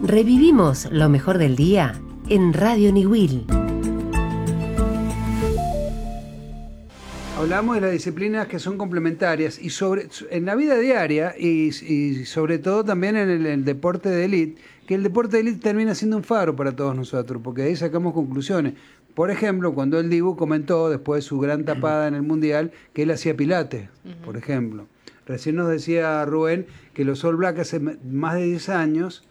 Revivimos lo mejor del día en Radio Niwil. Hablamos de las disciplinas que son complementarias y en la vida diaria y sobre todo también en el deporte de élite, que el deporte de élite termina siendo un faro para todos nosotros, porque ahí sacamos conclusiones. Por ejemplo, cuando el Dibu comentó, después de su gran tapada en el Mundial, que él hacía pilates, por ejemplo. Recién nos decía Rubén que los All Blacks hace más de 10 años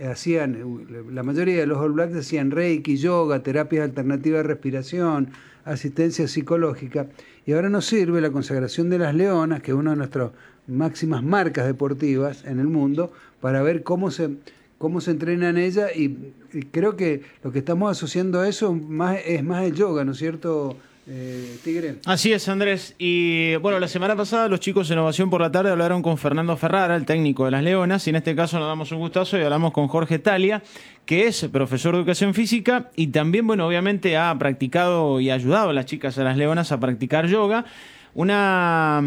la mayoría de los All Blacks hacían reiki, yoga, terapias alternativas de respiración, asistencia psicológica, y ahora nos sirve la consagración de las Leonas, que es una de nuestras máximas marcas deportivas en el mundo, para ver cómo se entrenan ellas, y creo que lo que estamos asociando a eso es más el yoga, ¿no es cierto, Tigre? Así es, Andrés. Y bueno, la semana pasada los chicos de Innovación por la Tarde hablaron con Fernando Ferrara, el técnico de las Leonas, y en este caso nos damos un gustazo y hablamos con Jorge Talia, que es profesor de Educación Física y también, bueno, obviamente ha practicado y ayudado a las chicas de las Leonas a practicar yoga. Una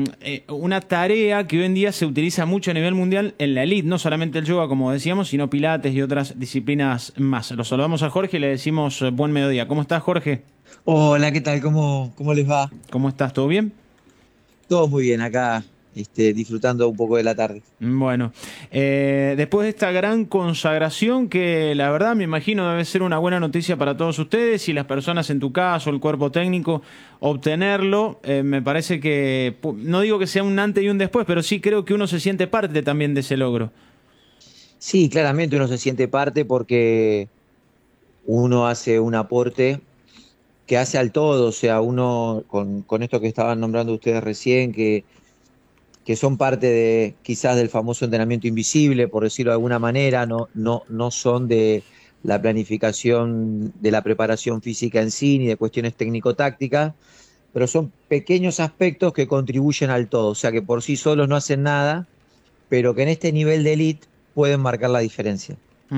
tarea que hoy en día se utiliza mucho a nivel mundial en la elite, no solamente el yoga, como decíamos, sino pilates y otras disciplinas más. Lo saludamos a Jorge y le decimos buen mediodía. ¿Cómo estás, Jorge? Hola, ¿qué tal? ¿Cómo les va? ¿Cómo estás? ¿Todo bien? Todo muy bien acá, disfrutando un poco de la tarde. Bueno, después de esta gran consagración que la verdad me imagino debe ser una buena noticia para todos ustedes y las personas en tu caso, el cuerpo técnico, obtenerlo, me parece que, no digo que sea un antes y un después, pero sí creo que uno se siente parte también de ese logro. Sí, claramente uno se siente parte porque uno hace un aporte que hace al todo, o sea, uno con esto que estaban nombrando ustedes recién, que son parte de quizás del famoso entrenamiento invisible, por decirlo de alguna manera, no son de la planificación de la preparación física en sí, ni de cuestiones técnico-tácticas, pero son pequeños aspectos que contribuyen al todo, o sea que por sí solos no hacen nada, pero que en este nivel de elite pueden marcar la diferencia.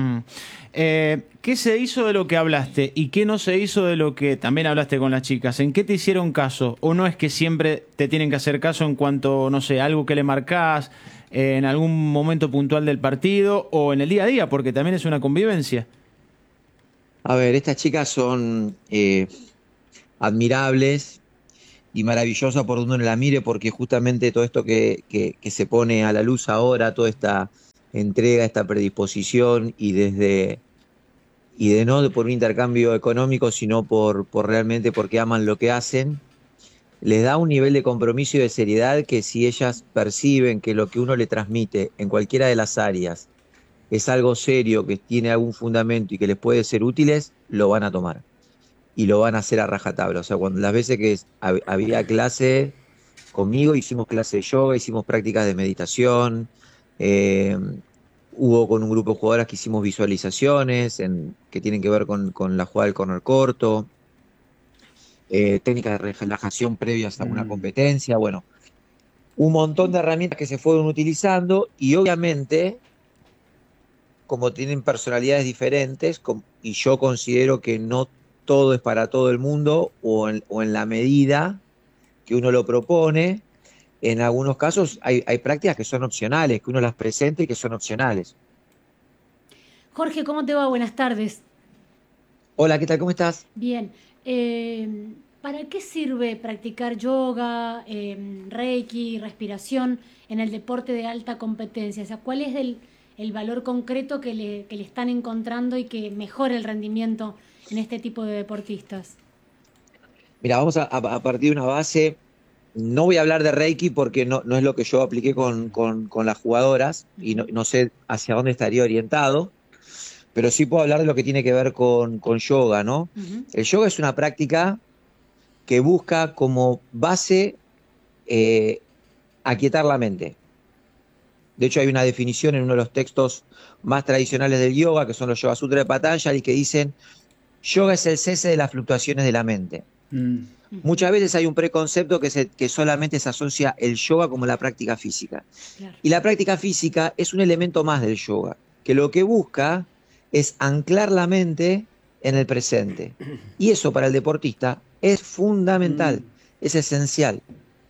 ¿Qué se hizo de lo que hablaste y qué no se hizo de lo que también hablaste con las chicas? ¿En qué te hicieron caso? ¿O no es que siempre te tienen que hacer caso en cuanto, no sé, algo que le marcás en algún momento puntual del partido o en el día a día? Porque también es una convivencia. A ver, estas chicas son admirables y maravillosas por donde uno la mire, porque justamente todo esto que se pone a la luz ahora, toda esta entrega, esta predisposición y de no por un intercambio económico, sino por realmente porque aman lo que hacen, les da un nivel de compromiso y de seriedad que si ellas perciben que lo que uno le transmite en cualquiera de las áreas es algo serio, que tiene algún fundamento y que les puede ser útiles, lo van a tomar y lo van a hacer a rajatabla. O sea, cuando las veces que había clase conmigo, hicimos clase de yoga, hicimos prácticas de meditación, hubo con un grupo de jugadoras que hicimos visualizaciones que tienen que ver con la jugada del corner corto, técnicas de relajación previas a una competencia, bueno, un montón de herramientas que se fueron utilizando y obviamente, como tienen personalidades diferentes, y yo considero que no todo es para todo el mundo o en la medida que uno lo propone. En algunos casos hay prácticas que son opcionales, que uno las presenta y que son opcionales. Jorge, ¿cómo te va? Buenas tardes. Hola, ¿qué tal? ¿Cómo estás? Bien. ¿Para qué sirve practicar yoga, reiki, respiración en el deporte de alta competencia? O sea, ¿cuál es el valor concreto que le están encontrando y que mejora el rendimiento en este tipo de deportistas? Mira, vamos a partir de una base. No voy a hablar de Reiki porque no es lo que yo apliqué con las jugadoras y no sé hacia dónde estaría orientado, pero sí puedo hablar de lo que tiene que ver con yoga, ¿no? El yoga es una práctica que busca como base aquietar la mente. De hecho, hay una definición en uno de los textos más tradicionales del yoga, que son los Yoga Sutras de Patanjali, que dicen: yoga es el cese de las fluctuaciones de la mente. Muchas veces hay un preconcepto que solamente se asocia el yoga como la práctica física. Claro. Y la práctica física es un elemento más del yoga, que lo que busca es anclar la mente en el presente. Y eso para el deportista es fundamental, es esencial.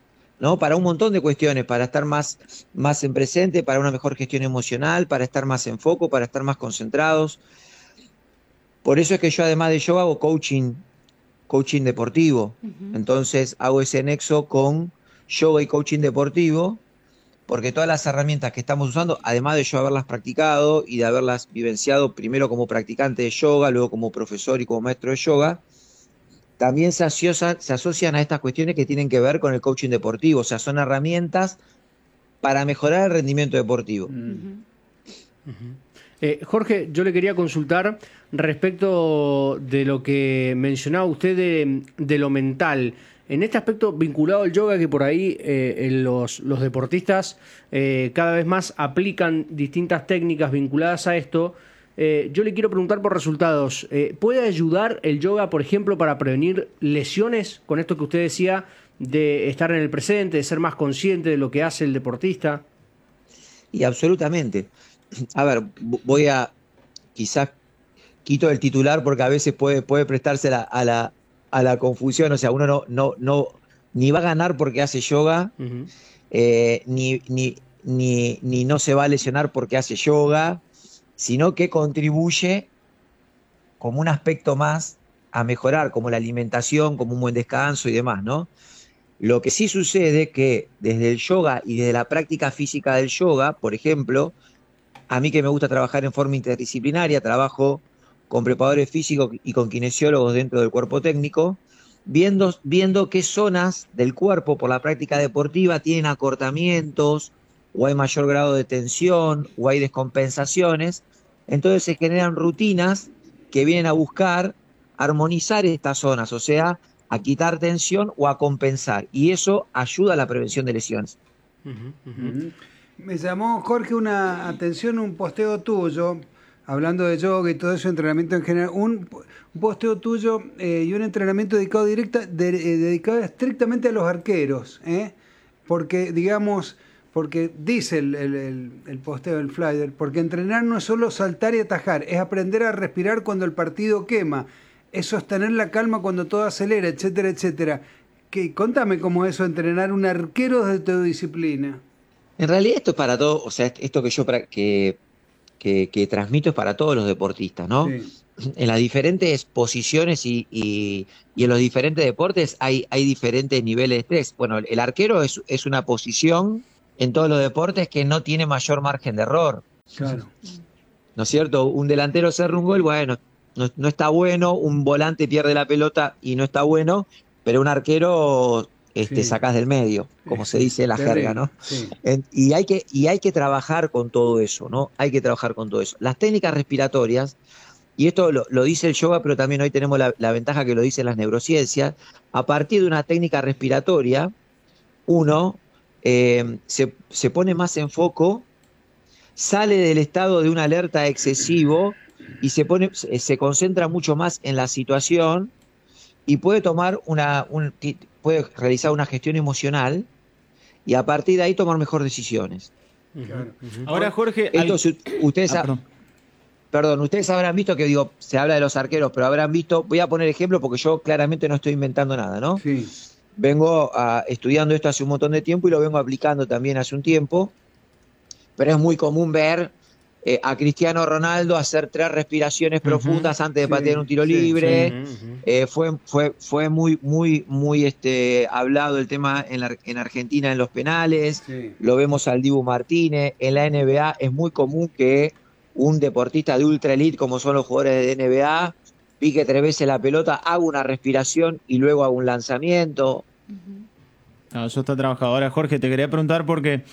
¿no? Para un montón de cuestiones, para estar más en presente, para una mejor gestión emocional, para estar más en foco, para estar más concentrados. Por eso es que yo, además de yoga, hago coaching deportivo. Entonces hago ese nexo con yoga y coaching deportivo, porque todas las herramientas que estamos usando, además de yo haberlas practicado y de haberlas vivenciado primero como practicante de yoga, luego como profesor y como maestro de yoga, también se asocian a estas cuestiones que tienen que ver con el coaching deportivo. O sea, son herramientas para mejorar el rendimiento deportivo. Jorge, yo le quería consultar respecto de lo que mencionaba usted de lo mental. En este aspecto vinculado al yoga, que por ahí los deportistas cada vez más aplican distintas técnicas vinculadas a esto, yo le quiero preguntar por resultados. ¿Puede ayudar el yoga, por ejemplo, para prevenir lesiones? Con esto que usted decía de estar en el presente, de ser más consciente de lo que hace el deportista. Y absolutamente. A ver, quizás quito el titular porque a veces puede prestarse a la confusión. O sea, uno no ni va a ganar porque hace yoga, ni no se va a lesionar porque hace yoga, sino que contribuye como un aspecto más a mejorar, como la alimentación, como un buen descanso y demás, ¿no? Lo que sí sucede que desde el yoga y desde la práctica física del yoga, por ejemplo, a mí que me gusta trabajar en forma interdisciplinaria, trabajo con preparadores físicos y con kinesiólogos dentro del cuerpo técnico, viendo qué zonas del cuerpo por la práctica deportiva tienen acortamientos, o hay mayor grado de tensión, o hay descompensaciones. Entonces se generan rutinas que vienen a buscar armonizar estas zonas, o sea, a quitar tensión o a compensar. Y eso ayuda a la prevención de lesiones. Me llamó, Jorge, una atención, un posteo tuyo, hablando de yoga y todo eso, entrenamiento en general, un posteo tuyo y un entrenamiento dedicado estrictamente a los arqueros, porque, digamos, porque dice el posteo, el flyer, porque entrenar no es solo saltar y atajar, es aprender a respirar cuando el partido quema, es sostener la calma cuando todo acelera, etcétera, etcétera. Contame cómo es eso, entrenar un arquero de tu disciplina. En realidad esto es para todos, o sea, esto que yo que transmito es para todos los deportistas, ¿no? Sí. En las diferentes posiciones y en los diferentes deportes hay diferentes niveles de estrés. Bueno, el arquero es una posición en todos los deportes que no tiene mayor margen de error. Claro. ¿No es cierto? Un delantero cerra un gol, bueno, no está bueno, un volante pierde la pelota y no está bueno, pero un arquero sí. Sacás del medio, como se dice en la jerga, ¿no? Sí. Y hay que trabajar con todo eso, ¿no? Hay que trabajar con todo eso. Las técnicas respiratorias, y esto lo dice el yoga, pero también hoy tenemos la ventaja que lo dicen las neurociencias, a partir de una técnica respiratoria, uno se pone más en foco, sale del estado de una alerta excesivo y se concentra mucho más en la situación y puede tomar puede realizar una gestión emocional y a partir de ahí tomar mejor decisiones. Claro. Ahora, Jorge, ustedes habrán visto que se habla de los arqueros, pero habrán visto, voy a poner ejemplo porque yo claramente no estoy inventando nada, ¿no? Sí. Vengo estudiando esto hace un montón de tiempo y lo vengo aplicando también hace un tiempo, pero es muy común ver a Cristiano Ronaldo hacer 3 respiraciones profundas antes de patear un tiro libre. Fue muy hablado el tema en Argentina en los penales. Sí. Lo vemos al Dibu Martínez. En la NBA es muy común que un deportista de ultra elite, como son los jugadores de NBA, pique 3 veces la pelota, haga una respiración y luego haga un lanzamiento. No, eso está trabajado. Ahora, Jorge, te quería preguntar porque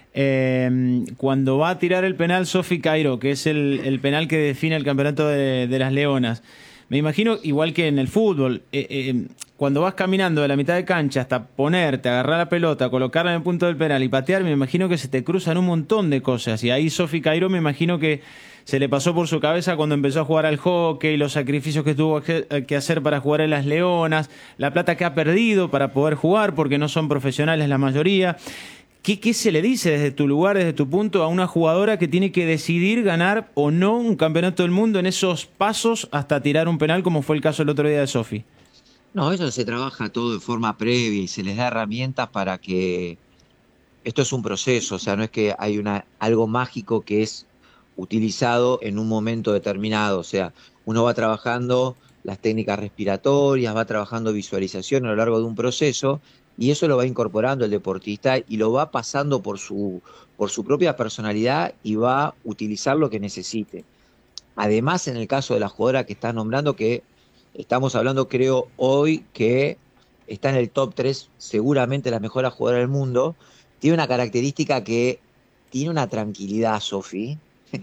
cuando va a tirar el penal Sofi Cairo, que es el penal que define el campeonato de las Leonas, me imagino, igual que en el fútbol, cuando vas caminando de la mitad de cancha hasta ponerte, agarrar la pelota, colocarla en el punto del penal y patear, me imagino que se te cruzan un montón de cosas. Y ahí Sofi Cairo me imagino que se le pasó por su cabeza cuando empezó a jugar al hockey, los sacrificios que tuvo que hacer para jugar en las Leonas, la plata que ha perdido para poder jugar porque no son profesionales la mayoría. ¿Qué se le dice desde tu lugar, desde tu punto, a una jugadora que tiene que decidir ganar o no un campeonato del mundo en esos pasos hasta tirar un penal, como fue el caso el otro día de Sofi? No, eso se trabaja todo de forma previa y se les da herramientas para que esto es un proceso, o sea, no es que hay algo mágico que es utilizado en un momento determinado, o sea, uno va trabajando las técnicas respiratorias, va trabajando visualización a lo largo de un proceso y eso lo va incorporando el deportista y lo va pasando por su propia personalidad y va a utilizar lo que necesite. Además, en el caso de la jugadora que estás nombrando, que estamos hablando, creo, hoy que está en el top 3, seguramente la mejor jugadora del mundo, tiene una característica que tiene una tranquilidad, Sofi.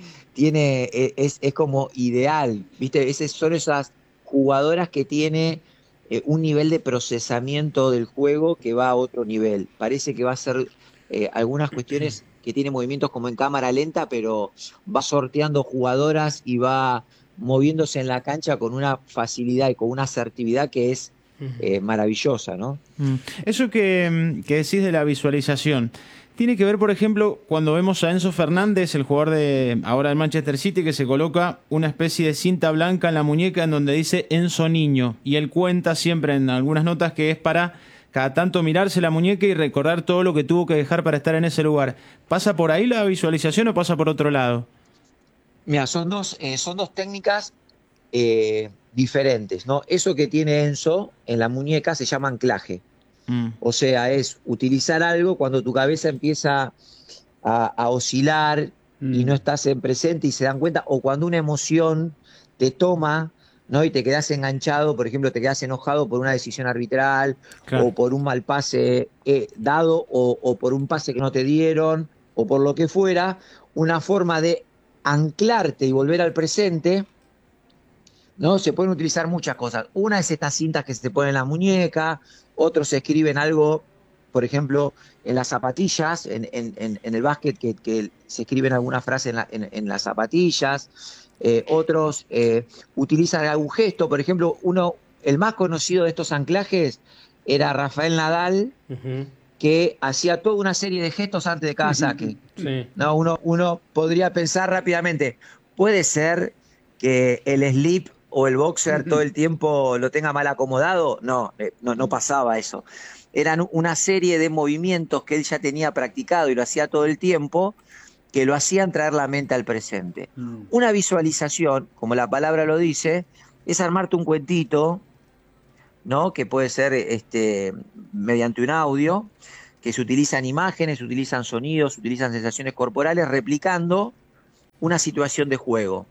Es como ideal, ¿viste? Son esas jugadoras que tiene un nivel de procesamiento del juego que va a otro nivel. Parece que va a ser algunas cuestiones que tiene movimientos como en cámara lenta, pero va sorteando jugadoras y va moviéndose en la cancha con una facilidad y con una asertividad que es maravillosa, ¿no? Eso que decís de la visualización, tiene que ver, por ejemplo, cuando vemos a Enzo Fernández, el jugador de ahora del Manchester City, que se coloca una especie de cinta blanca en la muñeca en donde dice Enzo Niño, y él cuenta siempre en algunas notas que es para cada tanto mirarse la muñeca y recordar todo lo que tuvo que dejar para estar en ese lugar. ¿Pasa por ahí la visualización o pasa por otro lado? Mira, son dos técnicas diferentes, ¿no? Eso que tiene Enzo en la muñeca se llama anclaje. O sea, es utilizar algo cuando tu cabeza empieza a oscilar y no estás en presente y se dan cuenta, o cuando una emoción te toma, ¿no? Y te quedas enganchado, por ejemplo, te quedas enojado por una decisión arbitral, claro, o por un mal pase dado, o por un pase que no te dieron, o por lo que fuera, una forma de anclarte y volver al presente, ¿no? Se pueden utilizar muchas cosas. Una es estas cintas que se te ponen en la muñeca, otros escriben algo, por ejemplo, en las zapatillas, en el básquet, que se escriben alguna frase en las zapatillas. Otros utilizan algún gesto, por ejemplo, el más conocido de estos anclajes era Rafael Nadal, que hacía toda una serie de gestos antes de cada saque. Sí. No, uno podría pensar rápidamente, puede ser que el slip o el boxer todo el tiempo lo tenga mal acomodado. No pasaba eso. Eran una serie de movimientos que él ya tenía practicado y lo hacía todo el tiempo, que lo hacían traer la mente al presente. Una visualización, como la palabra lo dice, es armarte un cuentito, ¿no? Que puede ser mediante un audio, que se utilizan imágenes, se utilizan sonidos, se utilizan sensaciones corporales, replicando una situación de juego.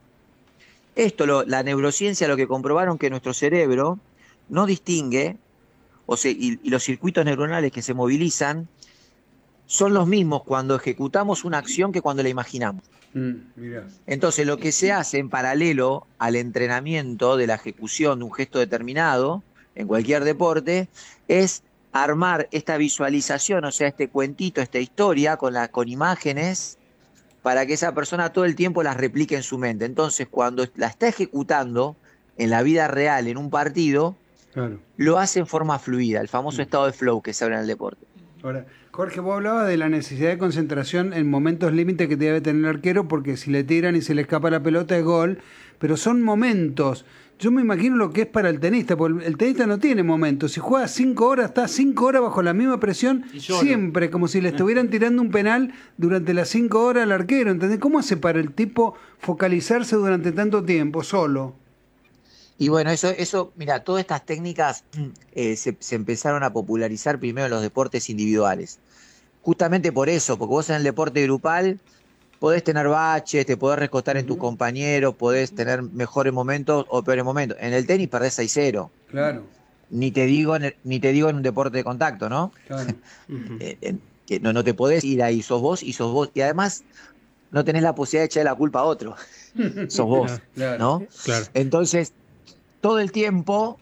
La neurociencia lo que comprobaron que nuestro cerebro no distingue, y los circuitos neuronales que se movilizan son los mismos cuando ejecutamos una acción que cuando la imaginamos. Mirá. Entonces, lo que se hace en paralelo al entrenamiento de la ejecución de un gesto determinado, en cualquier deporte, es armar esta visualización, o sea, este cuentito, esta historia con imágenes, para que esa persona todo el tiempo las replique en su mente. Entonces, cuando la está ejecutando en la vida real, en un partido, claro, lo hace en forma fluida, el famoso estado de flow que se habla en el deporte. Ahora, Jorge, vos hablabas de la necesidad de concentración en momentos límite que debe tener el arquero, porque si le tiran y se le escapa la pelota es gol, pero son momentos. Yo me imagino lo que es para el tenista, porque el tenista no tiene momentos. Si juega 5 horas, está 5 horas bajo la misma presión, siempre, como si le estuvieran tirando un penal durante las 5 horas al arquero, ¿entendés? ¿Cómo hace para el tipo focalizarse durante tanto tiempo, solo? Y bueno, eso, mira, todas estas técnicas se empezaron a popularizar primero en los deportes individuales. Justamente por eso, porque vos en el deporte grupal podés tener baches, te podés recostar en tus compañeros, podés tener mejores momentos o peores momentos. En el tenis perdés 6-0. Claro. Ni te digo en un deporte de contacto, ¿no? Claro. Que no te podés ir ahí, sos vos. Y además no tenés la posibilidad de echarle la culpa a otro. Sos vos, Claro. ¿no? Claro. Entonces, todo el tiempo,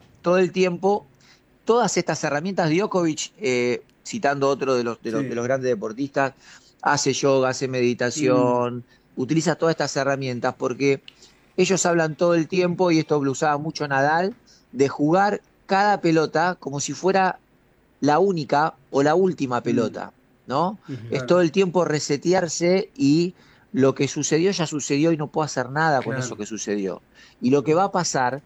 todas estas herramientas, Djokovic, citando otro de los grandes deportistas, hace yoga, hace meditación, utiliza todas estas herramientas porque ellos hablan todo el tiempo, y esto lo usaba mucho Nadal, de jugar cada pelota como si fuera la única o la última pelota, ¿no? Es todo el tiempo resetearse, y lo que sucedió ya sucedió y no puedo hacer nada con eso que sucedió. Y lo que va a pasar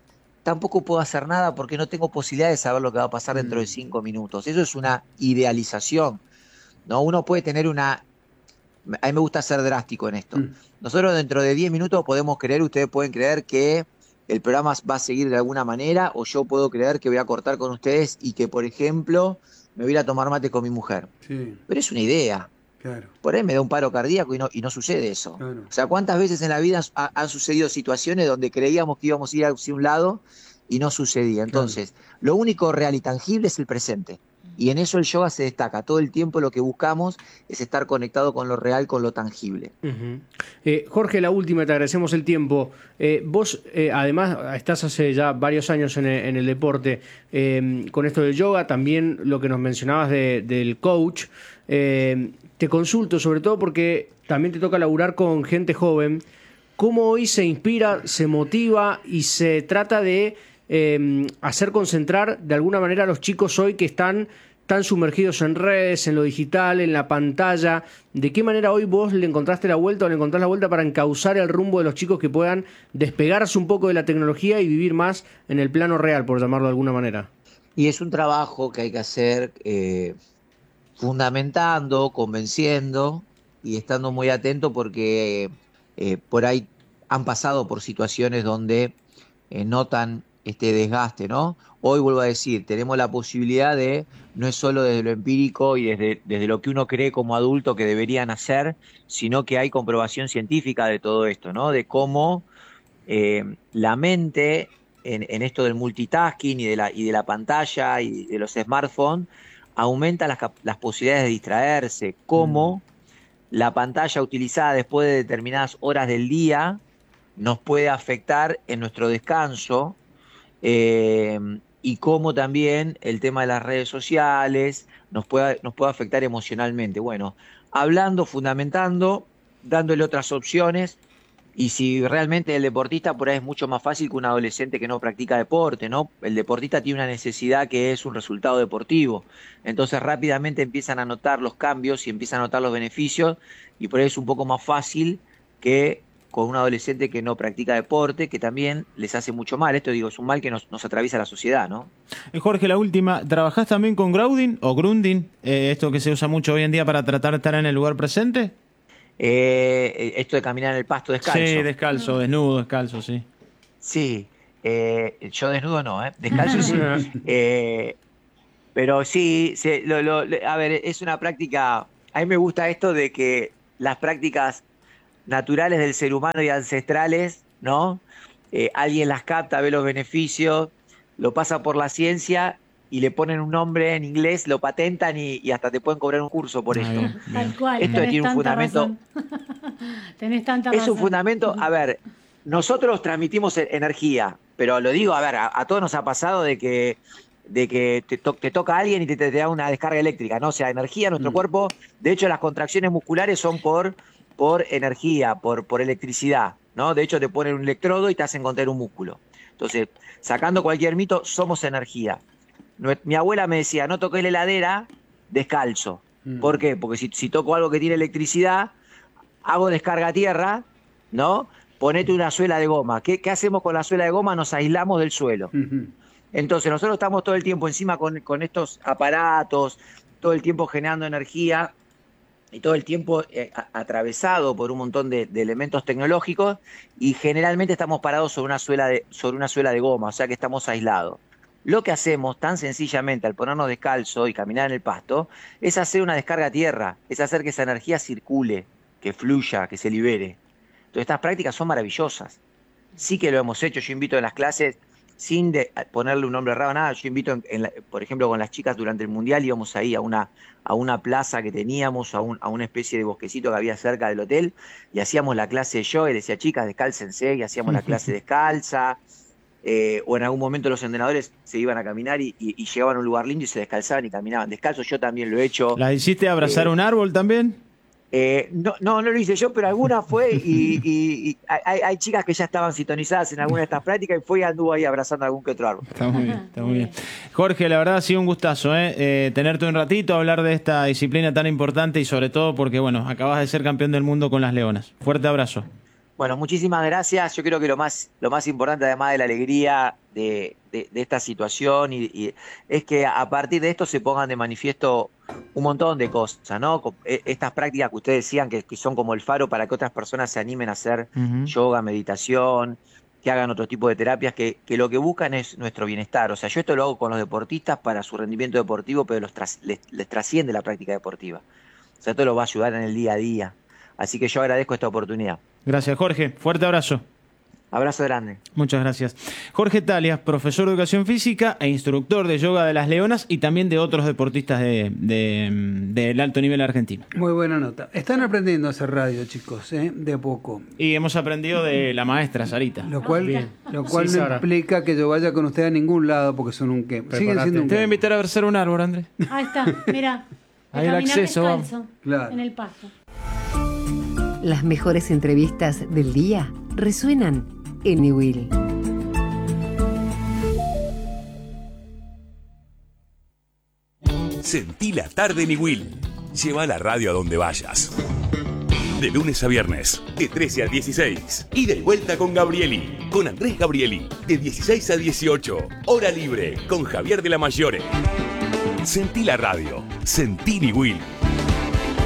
tampoco puedo hacer nada porque no tengo posibilidad de saber lo que va a pasar dentro de 5 minutos. Eso es una idealización, ¿no? Uno puede tener una... A mí me gusta ser drástico en esto. Nosotros dentro de 10 minutos podemos creer, ustedes pueden creer que el programa va a seguir de alguna manera, o yo puedo creer que voy a cortar con ustedes y que, por ejemplo, me voy a ir a tomar mate con mi mujer. Sí, Pero es una idea. claro. Por ahí me da un paro cardíaco y no sucede eso. Claro. O sea, ¿cuántas veces en la vida han sucedido situaciones donde creíamos que íbamos a ir hacia un lado y no sucedía? Entonces, lo único real y tangible es el presente. Y en eso el yoga se destaca. Todo el tiempo lo que buscamos es estar conectado con lo real, con lo tangible. Jorge, la última, te agradecemos el tiempo. Vos, además, estás hace ya varios años en el deporte con esto del yoga, también lo que nos mencionabas del coach. Te consulto sobre todo porque también te toca laburar con gente joven. ¿Cómo hoy se inspira, se motiva y se trata de hacer concentrar de alguna manera a los chicos hoy que están tan sumergidos en redes, en lo digital, en la pantalla? ¿De qué manera hoy vos le encontraste la vuelta o le encontrás la vuelta para encauzar el rumbo de los chicos que puedan despegarse un poco de la tecnología y vivir más en el plano real, por llamarlo de alguna manera? Y es un trabajo que hay que hacer fundamentando, convenciendo y estando muy atento porque por ahí han pasado por situaciones donde notan este desgaste, ¿no? Hoy vuelvo a decir, tenemos la posibilidad de, no es solo desde lo empírico y desde lo que uno cree como adulto que deberían hacer, sino que hay comprobación científica de todo esto, ¿no? De cómo la mente en esto del multitasking y de la pantalla y de los smartphones aumenta las posibilidades de distraerse, cómo la pantalla utilizada después de determinadas horas del día nos puede afectar en nuestro descanso, y cómo también el tema de las redes sociales nos puede afectar emocionalmente. Bueno, hablando, fundamentando, dándole otras opciones, y si realmente el deportista por ahí es mucho más fácil que un adolescente que no practica deporte, ¿no? El deportista tiene una necesidad que es un resultado deportivo, entonces rápidamente empiezan a notar los cambios y empiezan a notar los beneficios, y por ahí es un poco más fácil que con un adolescente que no practica deporte, que también les hace mucho mal. Esto, digo, es un mal que nos atraviesa la sociedad, ¿no? Jorge, la última, ¿trabajás también con grounding o grunding? Esto que se usa mucho hoy en día para tratar de estar en el lugar presente. Esto de caminar en el pasto descalzo. Sí, descalzo, desnudo, descalzo, sí. Sí, yo desnudo no, descalzo sí. Pero sí, a ver, es una práctica, a mí me gusta esto de que las prácticas naturales del ser humano y ancestrales, ¿no? Alguien las capta, ve los beneficios, lo pasa por la ciencia y le ponen un nombre en inglés, lo patentan y hasta te pueden cobrar un curso por esto. Bien. Tal cual. Esto tiene un fundamento. Tenés tanta Es razón. un fundamento, a ver, nosotros transmitimos energía, pero lo digo, a ver, a todos nos ha pasado de que te toca a alguien y te da una descarga eléctrica, ¿no? O sea, energía en nuestro cuerpo, de hecho las contracciones musculares son por energía, por electricidad, ¿no? De hecho te ponen un electrodo y te hacen contraer un músculo. Entonces, sacando cualquier mito, somos energía. Mi abuela me decía, no toques la heladera descalzo. ¿Por qué? Porque si toco algo que tiene electricidad, hago descarga a tierra, ¿no? Ponete una suela de goma. ¿Qué hacemos con la suela de goma? Nos aislamos del suelo. Entonces, nosotros estamos todo el tiempo encima con estos aparatos, todo el tiempo generando energía y todo el tiempo atravesado por un montón de elementos tecnológicos, y generalmente estamos parados sobre una suela de goma, o sea que estamos aislados. Lo que hacemos tan sencillamente al ponernos descalzo y caminar en el pasto es hacer una descarga a tierra, es hacer que esa energía circule, que fluya, que se libere. Entonces estas prácticas son maravillosas. Sí que lo hemos hecho, yo invito en las clases, sin ponerle un nombre raro a nada, yo invito, por ejemplo, con las chicas durante el Mundial íbamos ahí a una plaza que teníamos, a una especie de bosquecito que había cerca del hotel, y hacíamos la clase de yoga y decía, chicas, descálcense, y hacíamos la clase descalza. O en algún momento los entrenadores se iban a caminar y llegaban a un lugar lindo y se descalzaban y caminaban descalzos. Yo también lo he hecho. ¿La hiciste abrazar un árbol también? No lo hice yo, pero alguna fue y hay chicas que ya estaban sintonizadas en alguna de estas prácticas y fue y anduvo ahí abrazando algún que otro árbol. Está muy bien, está muy bien. Jorge, la verdad ha sido un gustazo tenerte un ratito, hablar de esta disciplina tan importante y sobre todo porque, bueno, acabas de ser campeón del mundo con las Leonas. Fuerte abrazo. Bueno, muchísimas gracias. Yo creo que lo más importante, además de la alegría de esta situación, y es que a partir de esto se pongan de manifiesto un montón de cosas, ¿no? Estas prácticas que ustedes decían que son como el faro para que otras personas se animen a hacer yoga, meditación, que hagan otro tipo de terapias, que lo que buscan es nuestro bienestar. O sea, yo esto lo hago con los deportistas para su rendimiento deportivo, pero les trasciende la práctica deportiva. O sea, esto los va a ayudar en el día a día. Así que yo agradezco esta oportunidad. Gracias, Jorge. Fuerte abrazo. Abrazo grande. Muchas gracias. Jorge Talias, profesor de educación física e instructor de yoga de las leonas y también de otros deportistas del alto nivel argentino. Muy buena nota. Están aprendiendo a hacer radio, chicos, de a poco. Y hemos aprendido de la maestra, Sarita. Lo cual Sí, no Sara. implica que yo vaya con usted a ningún lado porque son un qué. Siguen Prepárate. siendo un Te voy a qué. invitar a ver un árbol, Andrés. Ahí está, mira. Ahí el acceso, descalzo, Claro. en el pasto. Las mejores entrevistas del día resuenan en Niwil. Sentí la tarde Niwil. Lleva la radio a donde vayas. De lunes a viernes, de 13 a 16. Ida y vuelta con Gabrieli, con Andrés Gabrieli, de 16 a 18. Hora libre, con Javier de la Mayore. Sentí la radio. Sentí Niwil.